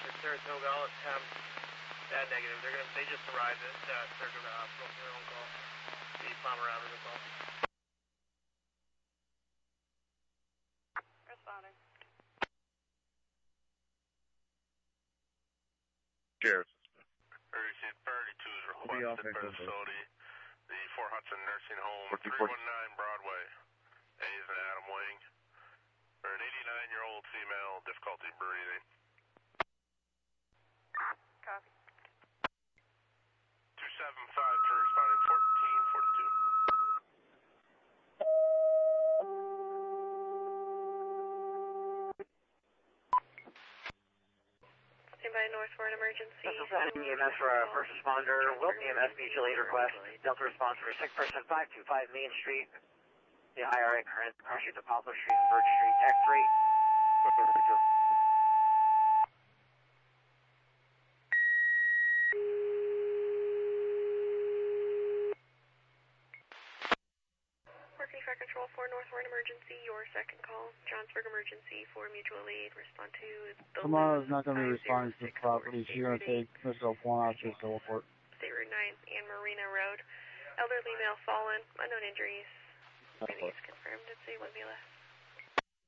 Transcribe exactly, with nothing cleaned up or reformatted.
to Saratoga. I'll attempt that negative. They're gonna, they just arrived at uh, Saratoga Hospital for their own call. The Palmer Avenue call. Responding. Cheers. Emergency thirty-two is requested for the facility. The Fort Hudson Nursing Home, three one nine Broadway. A is an Adam Wing. For an eighty-nine-year-old female, difficulty breathing. Copy. two seven five to responding fourteen forty-two. Standby north for an emergency. This is an E M S for a first responder. Wilton E M S mutual aid request. Delta response for a sick person, five two five Main Street. The I R A current, cross street to Poplar Street and Birch Street, Tech three. Working Fire Control for North for an emergency. Your second call. Johnsburg emergency for mutual aid. Respond to the Tomorrow's not going to be responding to this property. She's going to take Mister One out to the airport. State Route nine and Marina Road. Elderly male fallen. Unknown injuries. Breathing is confirmed. It's a one B L S.